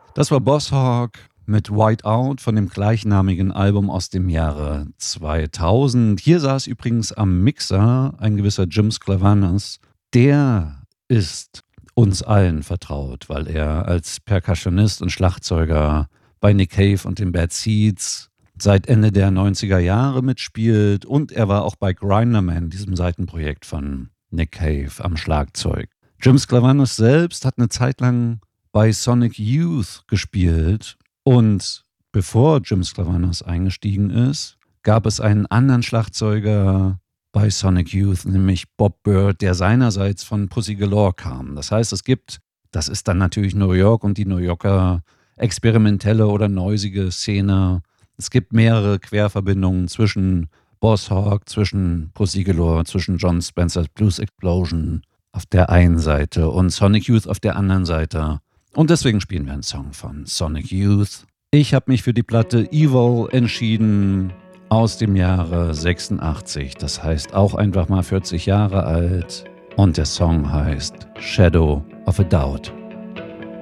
Das war Boss Hogg mit White Out von dem gleichnamigen Album aus dem Jahre 2000. Hier saß übrigens am Mixer ein gewisser Jim Sclavanos. Der ist uns allen vertraut, weil er als Percussionist und Schlagzeuger bei Nick Cave und den Bad Seeds seit Ende der 90er Jahre mitspielt. Und er war auch bei Grinderman, diesem Seitenprojekt von Nick Cave, am Schlagzeug. Jim Sclavanos selbst hat eine Zeit lang bei Sonic Youth gespielt und bevor Jim Sclavanos eingestiegen ist, gab es einen anderen Schlagzeuger bei Sonic Youth, nämlich Bob Bird, der seinerseits von Pussy Galore kam. Das heißt, das ist dann natürlich New York und die New Yorker experimentelle oder noisige Szene. Es gibt mehrere Querverbindungen zwischen Boss Hogg, zwischen Pussy Galore, zwischen John Spencer's Blues Explosion auf der einen Seite und Sonic Youth auf der anderen Seite. Und deswegen spielen wir einen Song von Sonic Youth. Ich habe mich für die Platte Evil entschieden aus dem Jahre 86. Das heißt auch einfach mal 40 Jahre alt. Und der Song heißt Shadow of a Doubt.